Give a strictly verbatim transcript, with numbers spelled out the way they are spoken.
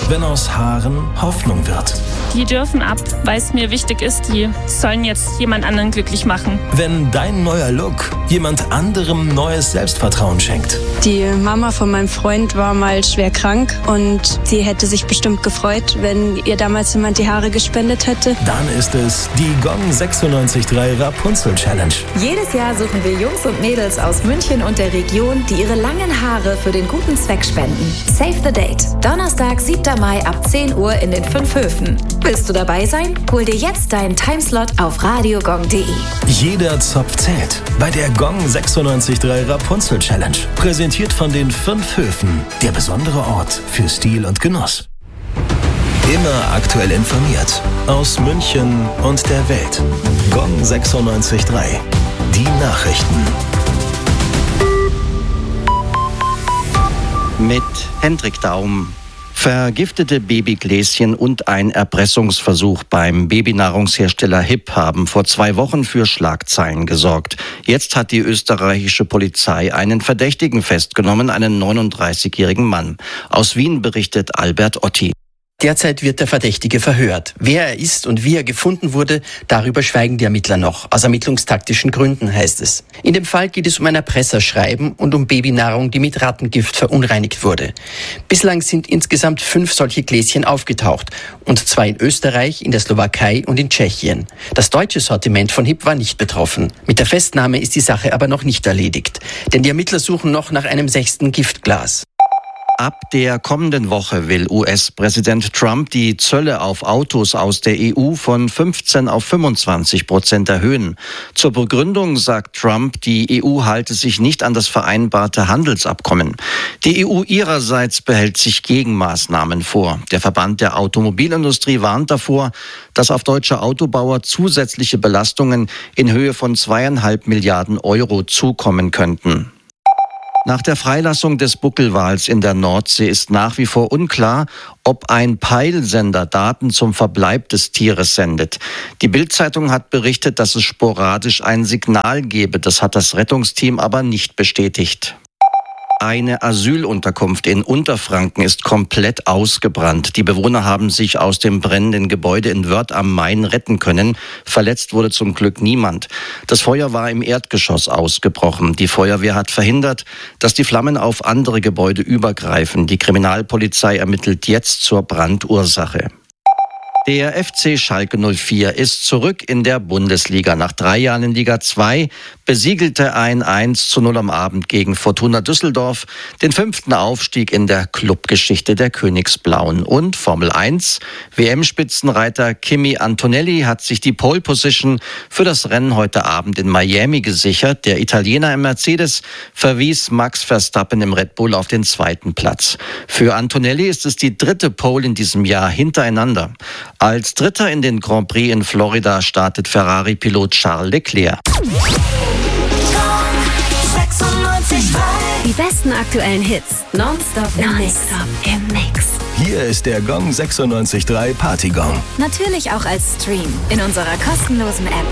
wenn aus Haaren Hoffnung wird. Die dürfen ab, weil es mir wichtig ist, die sollen jetzt jemand anderen glücklich machen. Wenn dein neuer Look jemand anderem neues Selbstvertrauen schenkt. Die Mama von meinem Freund war mal schwer krank und sie hätte sich bestimmt gefreut, wenn ihr damals jemand die Haare gespendet hätte. Dann ist es die Gong sechsundneunzig Komma drei Rapunzel Challenge. Jedes Jahr suchen wir Jungs und Mädels aus München und der Region, die ihre langen Haare für den guten Zweck spenden. Save the date. Donnerstag, siebter Mai ab zehn Uhr in den fünf Höfen. Willst du dabei sein? Hol dir jetzt deinen Timeslot auf radiogong punkt de. Jeder Zopf zählt bei der Gong sechsundneunzig Komma drei Rapunzel Challenge. Präsentiert von den fünf Höfen. Der besondere Ort für Stil und Genuss. Immer aktuell informiert. Aus München und der Welt. Gong sechsundneunzig Komma drei. Die Nachrichten. Mit Hendrik Daum. Vergiftete Babygläschen und ein Erpressungsversuch beim Babynahrungshersteller Hip haben vor zwei Wochen für Schlagzeilen gesorgt. Jetzt hat die österreichische Polizei einen Verdächtigen festgenommen, einen neununddreißigjährigen Mann. Aus Wien berichtet Albert Otti. Derzeit wird der Verdächtige verhört. Wer er ist und wie er gefunden wurde, darüber schweigen die Ermittler noch. Aus ermittlungstaktischen Gründen, heißt es. In dem Fall geht es um ein Erpresserschreiben und um Babynahrung, die mit Rattengift verunreinigt wurde. Bislang sind insgesamt fünf solche Gläschen aufgetaucht. Und zwar in Österreich, in der Slowakei und in Tschechien. Das deutsche Sortiment von Hip war nicht betroffen. Mit der Festnahme ist die Sache aber noch nicht erledigt. Denn die Ermittler suchen noch nach einem sechsten Giftglas. Ab der kommenden Woche will U S-Präsident Trump die Zölle auf Autos aus der E U von fünfzehn auf fünfundzwanzig Prozent erhöhen. Zur Begründung sagt Trump, die E U halte sich nicht an das vereinbarte Handelsabkommen. Die E U ihrerseits behält sich Gegenmaßnahmen vor. Der Verband der Automobilindustrie warnt davor, dass auf deutsche Autobauer zusätzliche Belastungen in Höhe von zweieinhalb Milliarden Euro zukommen könnten. Nach der Freilassung des Buckelwals in der Nordsee ist nach wie vor unklar, ob ein Peilsender Daten zum Verbleib des Tieres sendet. Die Bild-Zeitung hat berichtet, dass es sporadisch ein Signal gebe. Das hat das Rettungsteam aber nicht bestätigt. Eine Asylunterkunft in Unterfranken ist komplett ausgebrannt. Die Bewohner haben sich aus dem brennenden Gebäude in Wörth am Main retten können. Verletzt wurde zum Glück niemand. Das Feuer war im Erdgeschoss ausgebrochen. Die Feuerwehr hat verhindert, dass die Flammen auf andere Gebäude übergreifen. Die Kriminalpolizei ermittelt jetzt zur Brandursache. Der F C Schalke null vier ist zurück in der Bundesliga. Nach drei Jahren in Liga zwei besiegelte ein eins zu null am Abend gegen Fortuna Düsseldorf den fünften Aufstieg in der Clubgeschichte der Königsblauen. Und Formel eins, W M-Spitzenreiter Kimi Antonelli hat sich die Pole Position für das Rennen heute Abend in Miami gesichert. Der Italiener im Mercedes verwies Max Verstappen im Red Bull auf den zweiten Platz. Für Antonelli ist es die dritte Pole in diesem Jahr hintereinander. Als Dritter in den Grand Prix in Florida startet Ferrari-Pilot Charles Leclerc. Die besten aktuellen Hits. Nonstop im Mix. im Mix. Hier ist der Gong sechsundneunzig Komma drei Partygong. Natürlich auch als Stream in unserer kostenlosen App